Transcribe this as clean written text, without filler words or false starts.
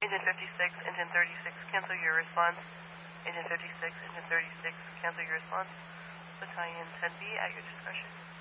Engine 56, Engine 36, cancel your response. Engine 56, Engine 36, cancel your response. Battalion 10B at your discretion.